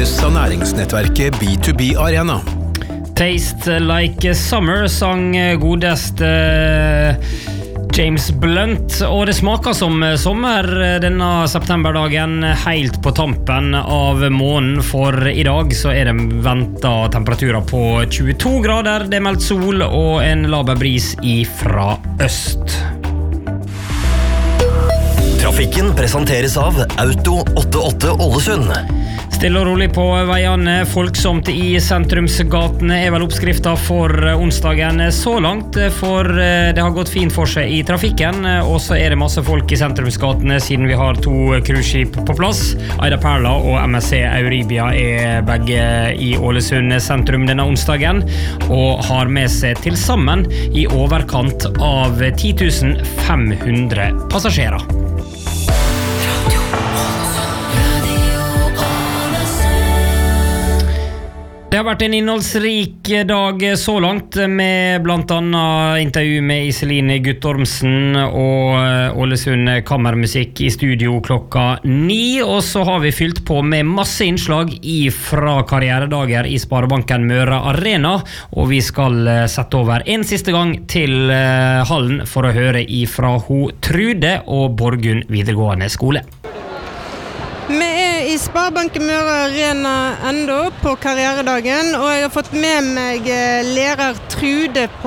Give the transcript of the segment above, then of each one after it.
presenteres av næringsnettverket B2B Arena. Taste Like Summer sang godest James Blunt, og det smaker som sommer denne septemberdagen helt på tampen av måneden, for i dag så det ventet temperaturer på 22 grader, det meldt sol og en laber bris ifra øst. Trafikken presenteres av Auto 88 Ålesund. Stille og rolig på veiene, folksomt i sentrumsgatene vel oppskriften for onsdagen så langt, for det har gått fint for seg i trafikken, og så det masse folk i sentrumsgatene siden vi har 2 cruiseskip på plass. Aida Perla og MSC Euribia begge i Ålesund sentrum denne onsdagen, og har med seg til sammen i overkant av 10.500 passasjerer. Det har vært en innholdsrik dag så langt, med blant annet intervju med Iselin Guttormsen og Ålesund kammermusikk i studio klokka 9, og så har vi fylt på med masse innslag fra karrieredager i Sparebanken Møre Arena, og vi skal sette over en siste gang til hallen for å høre ifra Trude og Borgund videregående skole. Vi i Sparebanken Møre Arena enda på karrieredagen, og jeg har fått med meg lærer Trude på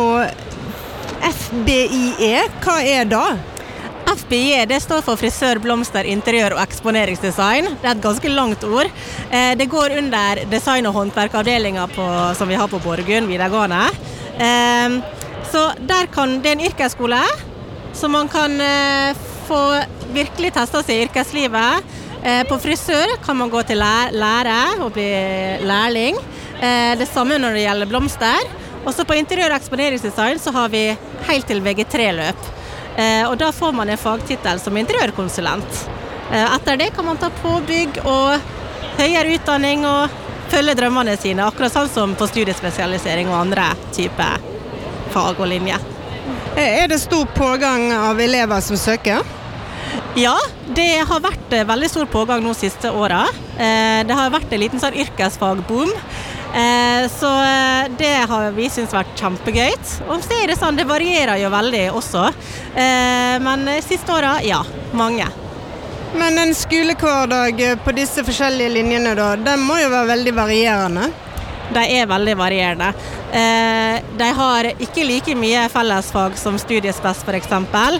FBIE. Hva da? FBIE, det står for frisør, blomster, interiør og eksponeringsdesign. Det et ganske langt ord. Det går under design- og håndverkavdelingen som vi har på Borgund videregående. Så det en yrkesskole, så man kan få virkelig testet seg i yrkeslivet. På frisør kan man gå til lære og bli lærling. Det samme når det gjelder blomster. Også på interiør- og eksponeringsdesign så har vi helt til VG3-løp. Og da får man en fagtitel som interiørkonsulent. Etter det kan man ta påbygg og høyere utdanning og følge drømmene sine, akkurat sånn som på studiespesialisering og andre typer fag og linje. Det stor pågang av elever som søker? Ja, det har vært veldig stor pågang nå siste året. Det har vært en liten sånn yrkesfagboom. Så det har vi synes vært kjempegøyt. Og så det sånn, det varierer jo veldig også. Men siste året, ja, mange. Men en skolehverdag på disse forskjellige linjene da, den må jo være veldig varierende? De veldig varierende. De har ikke like mye fellesfag som studiespes for eksempel.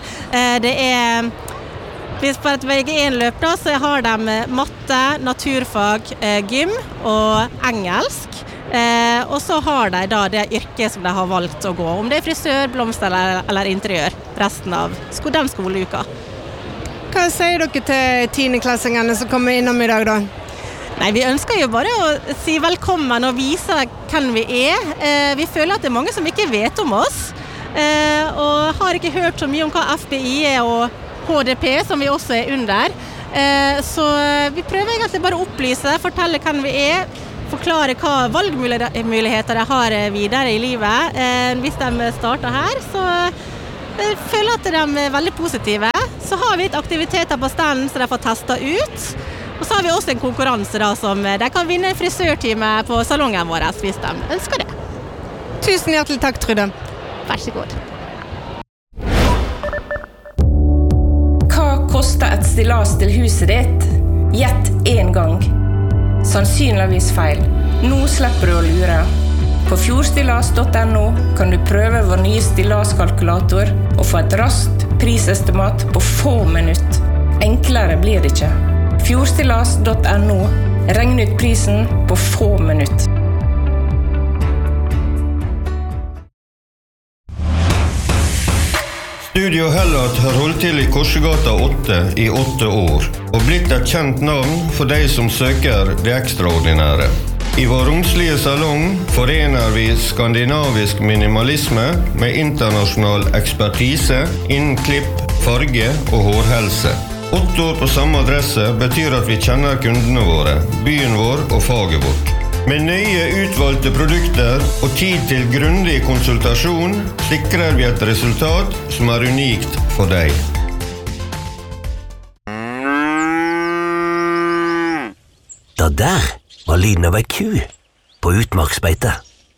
Hvis på et VG1-løp da, så har de matte, naturfag, gym og engelsk. Og så har de da det yrket som de har valgt å gå, om det frisør, blomster eller interiør, resten av den skoleuka. Hva sier dere til 10-klassingene som kommer innom i dag da? Nei, vi ønsker jo bare å si velkommen og vise hvem vi Vi føler at det mange som ikke vet om oss, og har ikke hørt så mye om hva FBI og HDP, som vi også under. Så vi prøver egentlig bare å opplyse, fortelle hvem vi forklare hva valgmuligheter de har videre i livet. Hvis de starter her, så føler jeg at de veldig positive. Så har vi et aktiviteter på standen som de får testet ut. Og så har vi også en konkurranse da, som de kan vinne en frisørtime på salongen vår, hvis de ønsker det. Tusen hjertelig takk, Trude. Vær så god. Koster et stillas til huset ditt? Gjett en gang. Sannsynligvis feil. Nå slipper du å lure. På fjordstillas.no kan du prøve vår nye stillaskalkulator og få et raskt prisestimat på få minutt. Enklere blir det ikke. Fjordstillas.no. Regn ut prisen på få minutt. Studio Hellat har holdt til i Korsegata 8 i 8 år, og blitt et kjent navn for de som søker det ekstraordinære. I vår romslige salong forener vi skandinavisk minimalisme med internasjonal ekspertise innen klipp, farge og hårhelse. 8 år på samme adresse betyr at vi kjenner kundene våre, byen vår og faget vårt. Med nøye utvalgte produkter og tid til grundig konsultasjon sikrer vi et resultat som unikt for deg. Det der var lyden av ei ku på utmarksbeite.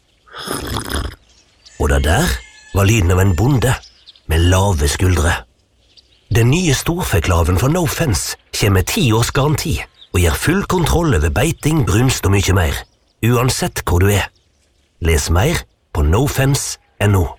Og det der var lyden av en bonde med lave skuldre. Den nye storfeklaven fra No Fence kommer med 10 års garanti og gir full kontroll over beiting, brunst og mye mer, uansett hvor du er. Les mer på nofence.no.